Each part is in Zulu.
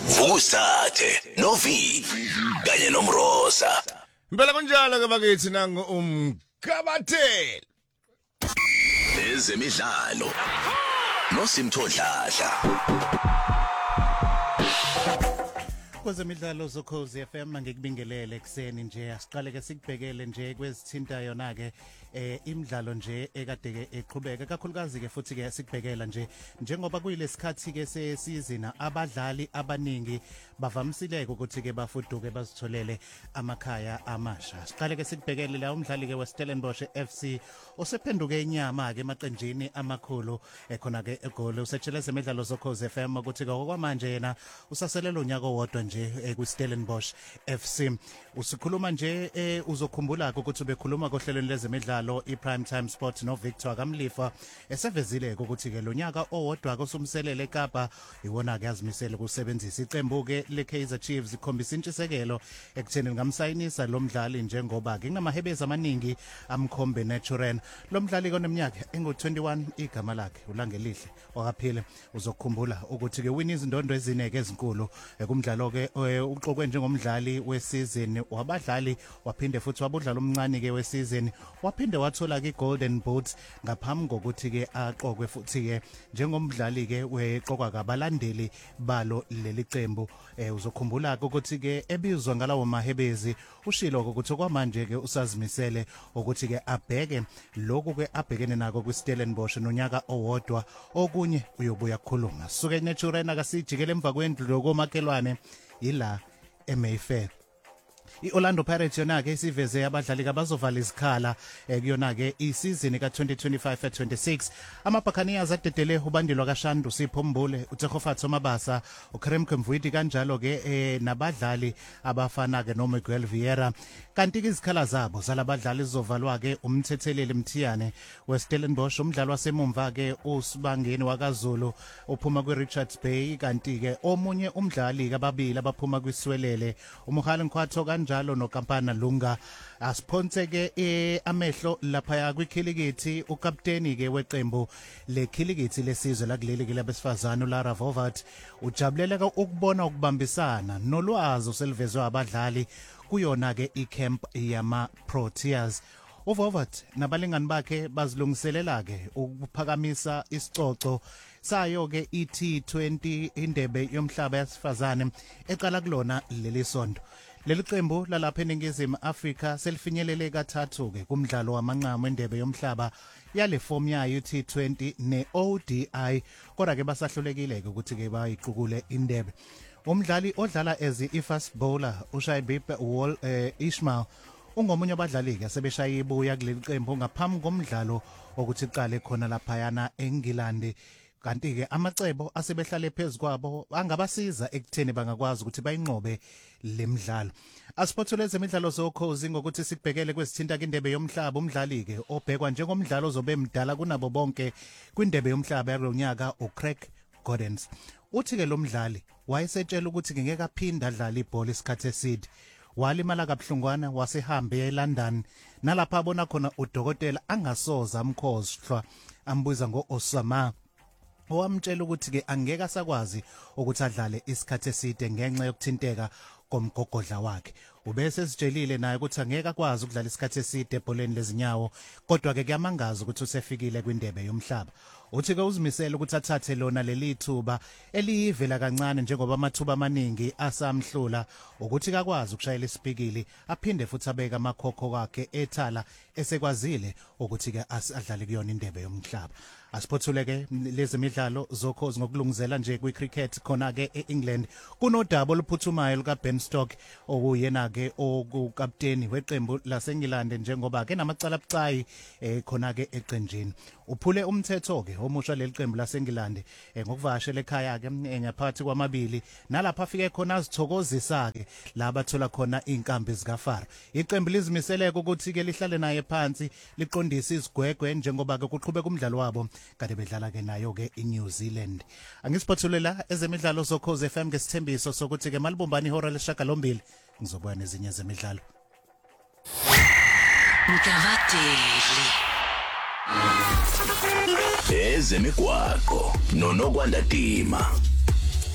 Vukusathe noVivi kanye noMrosa. Impela kunjalo ke bakithi nangu umkabatheli. Ezemidlalo noSimthodladla. Kwezemidlalo zoKhozi FM ngikubingelele ekseni nje asiqale ke sikubhekele nje kwezithinta yona ke imidlalo nje ekade ke eqhubeka kakhulukazi ke futhi ke sikubhekela nje njengoba kuyilesikhathi ke sesizini abadlali abaningi bavamisile ukuthi ke bafuduke bazitholele amakhaya amasha. Siqale ke sikubhekele la umdlali ke weStellenbosch FC osephenduke inyama ke emaqenjini amakhulu khona ke egoli usetshele ezemidlalo zoKhozi FM ukuthi okwamanje yena usaselela unyaka owodwa nje kuStellenbosch FC. Usikhuluma nje uzokhumbula ukuthi ubekhuluma kohlelweni lezemidlalo iPrime Time Sport noVictor Kamlifa esevezile ukuthi ke lonyaka owodwa kosumselele eKapa iwona ke yazimisela ukusebenzisa iqembu ke leKaizer Chiefs ikhombisa intshisekelo ekutheni ngamsayinisa lo mdlali njengoba ke kunamahebezi amaningi amkhombe natural. Lo mdlali koneminyaka engu21 igama lakhe ulangelihle wakaphile uzokhumbula ukuthi ke win izindondo ezineke ezinkulu kumdlalo ke uxokwe njengomdlali wesizini wabadlali waphinde futhi wabudlala omncane ke wesizini waphinde wathola ke golden boot ngaphambi kokuthi ke aqokwe futhi ke njengomdlali ke weqokwa kabalandeli balo leli qembu. Uzokhumbula ukuthi ke ebizwa ngalawo mahebezi ushilo ukuthi kwamanje ke usazimisele ukuthi ke abheke lokho ke abhekene nako kwiStellenbosch nonyaka owodwa okunye uyobuya kukhuluma suke natural akasijikele emva kwendlu lokomakhelwane ila eMayfair. iOrlando Pirates yona ke isiveze abadlali abazovala izikhala kuyona ke isizini ka2025-26 amaBuccaneers adedele ubandilwa kaShandu Sipho Mbule uTsegofatso Mabasa uKrem Mvwidi kanjalo ke nabadlali abafana ke noMiguel Vieira kanti ke izikhala zabo zalabadlali zizovalwa ke umthetheleli Mthiyane weStellenbosch umdlalo wasemumva ke uSibangeni wakaZulu uphuma kwiRichards Bay kanti ke omunye umdlali kababili abaphuma kwiSwelele uMohale Nkhwatho kanjalo noKampana Lunga asponse ke amehlo lapha kwikhilikithi ukapteni ke weqembu lekhilikithi lesizwe lakuleli ke labesifazana uLara Vovat ujabuleleka ukubona ukubambisana nolwazi oselivezwe abadlali kuyona ke icamp yama Proteas. uVovat nabalingani bakhe bazilungiselela ke ukuphakamisa isicoco sayo ke iT20 indebe yomhlaba yasifazane eqala kulona leli sonto. Leli qembu lalapha eNingizimu Afrika selifinyelele kathathu ke kumdlalo wamanqamu endebe yomhlaba yale form yayo T20 neODI kodwa ke basahlulekile ke ukuthi ke bayiqukule indebe. Umdlali odlala as ifast bowler uShaibib Wall Ismail ungomunye abadlali ke sebeshaya ibuya kuleli qembu ngaphambi komdlalo ukuthi iqale khona lapha yana eNgilandi. Kanti ke amacebo asebehlale phezukwabo angabasiza ekutheni bangakwazi ukuthi bayinqobe lemidlalo. Asiphothule ezemidlalo zoKhozi ngokuthi sikubhekele kwesithinta indebe yomhlaba umdlali ke obhekwa njengomdlalo ozobe mdala kunabo bonke kwindebe yomhlaba yalonyaka uCraig Gordons. Uthi ke lo mdlali wayesetshela ukuthi ngeke aphinda adlala ibhola isikhathi eside. Walimala kabuhlungwana wasehambe eLondon nalapha abona khona udokotela angasoza amkhozwa ambuza ngoOsama owamtshela ukuthi ke angeke asakwazi ukuthi adlale isikhathi eside ngenxa yokuthinteka komgogodla wakhe. Ubese sitshelile naye ukuthi angeke akwazi ukudlala isikhathi eside ebholeni lezinyawo kodwa ke kuyamangaza ukuthi usefikile kwindebe yomhlaba. Uthi ke uzimisela ukuthi athathe lona leli thuba eliyivela kancane njengoba amathuba amaningi asamhlula ukuthi akwazi ukushayela isipikili aphinde futhi abeka amakhokho wakhe ethala esekwazile ukuthi ke adlale kuyona indebe yomhlaba. Asiphothule ke lezemidlalo zoKhozi ngokulungizela nje kwicricket khona ke eEngland kunodaba oluphuthumayo luka Ben Stokes okuyena ke okukapteni weqembu laseNgilande njengoba ke namacala abucayi khona ke eqenjini. Uphule umthetho ke omusha leli qembu laseNgilande ngokuvashela ekhaya ke ngaphakathi kwamabili nalapha afike khona azithokozisa ke la bathola khona inkambi zikaFaro. Iqembu lizimiseleke ukuthi ke lihlale naye phansi liqondise izigwegwe njengoba ke kuqhubeka umdlalo wabo kade bedlala ke nayo ke iNew Zealand. Angisiphothulele ezemidlalo zoKhozi FM ngesithembiso sokuthi ke malibumbani ihora lesishagalombili ngizobuya nezinye zemidlalo. Mkavateli ezemigwaqo nonokwandadima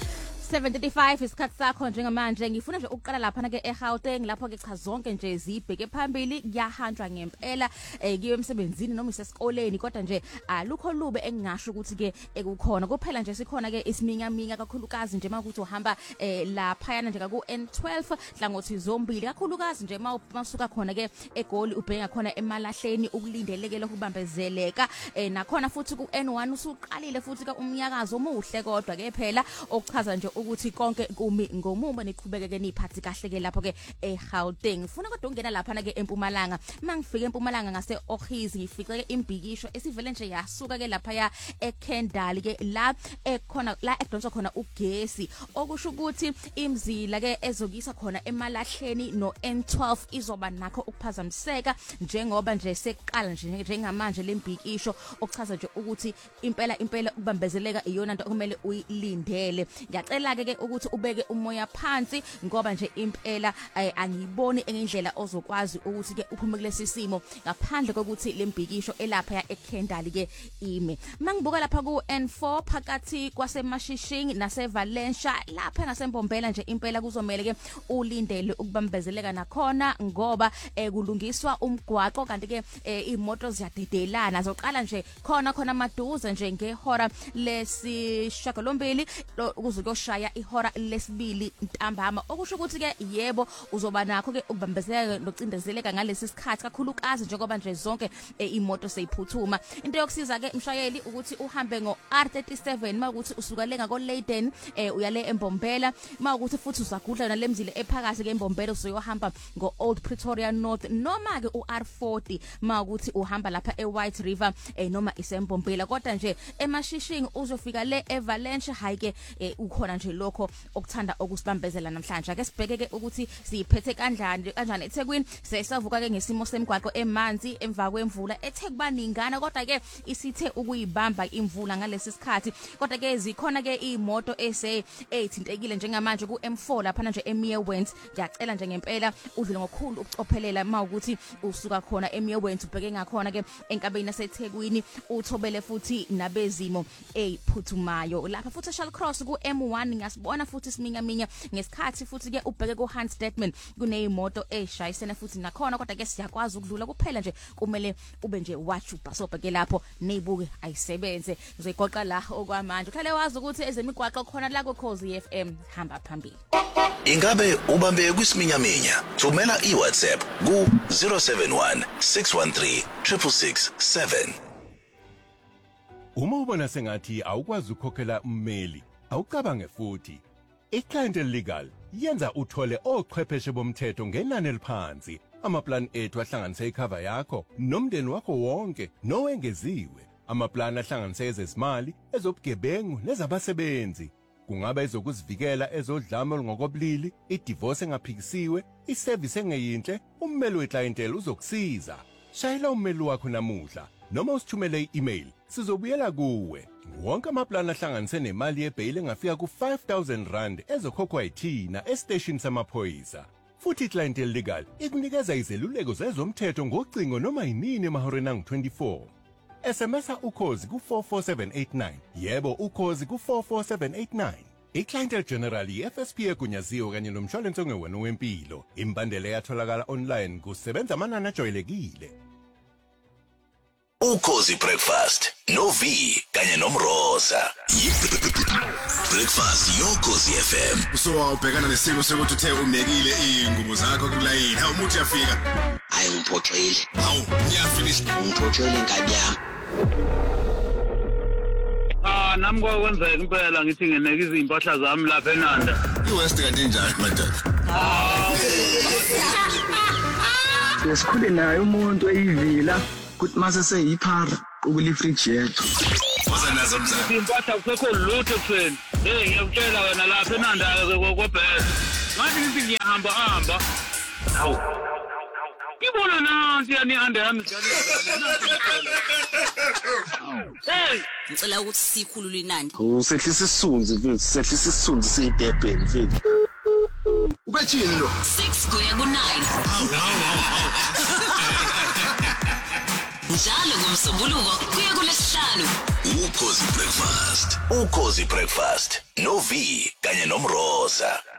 7:35 isikhathi sakho njengamanje ngifuna nje ukuqala lapha na ke eGauteng lapho ke cha zonke nje zibheke phambili kuyahanjwa ngempela kiyo emsebenzini noma isesikoleni kodwa nje alukho lube engingasho ukuthi ke ekukhona kuphela nje sikhona ke isiminyaminya kakhulukazi nje makuthi uhamba lapha yana nje ku N12 hlangothi zombili kakhulukazi nje masuka khona ke eGoli ubheka khona emalahleni ukulindeleke lokubambezeleka nakhona futhi ku N1 usuqalile futhi ka umnyakazo omuhle kodwa ke phela okuchaza nje ukuthi konke kumi ngomumba niqhubekeke niphathi kahle ke lapho ke eGauteng ngifuna kodwa ungena lapha na ke eMpumalanga mangifika eMpumalanga ngase Okhizi ngifike ke imbhikisho esivele nje yasuka ke lapha ya eKendali ke la ekhona la ekudonsa khona ugesi okusho ukuthi imzila ke ezokisa khona emalahleni no N12 izoba nakho ukuphazamiseka njengoba nje seqala nje njengamanje lembhikisho okuchaza nje ukuthi impela ukubambezeleka iyona into okumele uyilindele ngiyacela ke ukuthi ubeke umoya phansi ngoba nje impela angiyiboni engendlela ozokwazi ukuthi ke uphume kulesi simo ngaphandle kokuthi lembhikisho elapha ya eKendali ke ime mangibuka lapha ku N4 phakathi kwaseMashishing naseValencia lapha ngasembombela nje impela kuzomela ke ulindele ukubambezeleka nakhona ngoba kulungiswa umgwaqo kanti ke imoto ziyadedelana zoqala nje khona maduze nje ngehora lesishagalombili ukuze kuyoshaya ihora lesibili ntambama okusho ukuthi ke yebo uzoba nakho ke ukubambezeleka nocindezeleka ngalesi sikhathi kakhulukazi njengoba nje zonke imoto seyiphuthuma into yokusiza ke mshayeli ukuthi uhambe ngo R37 makuthi usuka lenga ko Leiden uyale eMbombela makuthi futhi usagudla nalemzile ephakathi ke eMbombela uzoyohamba ngo Old Pretoria North noma ke uR40 makuthi uhamba lapha eWhite River noma isembombela kodwa nje eMashishing uzofika le eValencia hayike ukhona nje lokho okuthanda ukusibambezela namhlanje ake sibheke ke ukuthi siyiphethe kanjani eThekwini sesavuka ke ngesimo semgwaqo emanzi emva kwemvula ethe kubaningana kodwa ke isithe ukuyibamba imvula ngalesi sikhathi kodwa ke zikhona ke imoto ethintekile njengamanje ku M4 lapha nje eMeerwent ngiyacela nje ngempela udlule ngokukhulu ukucophelela mawukuthi usuka khona eMeerwent ubheke ngakhona ke enkabeni yaseThekwini uthobele futhi nabezimo ephuthumayo lapha futhi Shall Cross ku M1 ngasibona futhi siminyaminya ngesikhathi futhi ke ubheke ku Hans Deckman kuneyimoto eshayisena futhi nakhona kodwa ke siyakwazi ukudlula kuphela nje kumele ube nje watch ubhasobheke lapho neyibuke ayisebenze ngizoyigoqa la okwamanje uhlale wazi ukuthi ezemigwaqo khona la ku Khosi FM hamba phambili Ingabe ubambe kwisiminyaminya thumela iWhatsApp ku 071 613 667 Uma ubona sengathi awukwazi ukukhokhela ummeli awucabange futhi iClientele Legal yenza uthole ochwepheshe bomthetho ngenani eliphansi amaplan ethu ahlanganise icover yakho nomndeni wakho wonke nowengeziwe amaplan ahlanganise ezezimali ezobugebengu nezabasebenzi kungaba ezokuzivikela ezodlame olungokobulili idivorce engaphikisiwe iservice engeyinhle ummeli weClientele uzokusiza shayela ummeli wakho namuhla noma usithumele i-email sizobuyela kuwe wonke amaplan ahlanganise nemali yebail engafika ku R5,000 ezokhokhwa yithina estation samaphoyisa futhi iClientele Legal ikunikeza izeluleko zezomthetho ngocingo noma yinini emahoreni angu-24 SMS ukhozi ku44789 yebo ukhozi ku44789 iClientele General iFSP egunyaziwe kanye nomshwalense ongewena wempilo imbandela yatholakala online kusebenza amanani ajwayelekile Ukhozi Breakfast no V kanye nomroza Breakfast yokhozi FM So ubhekana nesimo sokuthi uthe umekile ingubo zakho kulayini hawu umuthi yafika ayi ngiphoxile hawu ngiyafinish ngiphoxile inkabi yami nami kwenzeka impela ngithi ngeneka izimpahla zami lapha eNanda iWest kanti njani madod Yesikhule naye umuntu eyivila kuthi mase seyiphara ukulifridge yethu Waza nazo mzana impahla kusekho lutho kuseni ngiyakutshela wena lapha eNanda kokobhesi ngathi ngithi ngiyahamba hawu Ibona nansi yani ande yami Hey ngicela ukuthi sikhulule inandi usehlisa isizunzi mfethu sehlisa isizunzi siyidebheni mfethu ubethini lo 6 kuya ku9 njalo ngoMsombuluko kuya kuLesihlanu. Ukhozi Breakfast. Ukhozi Breakfast. No V kanye nomroza.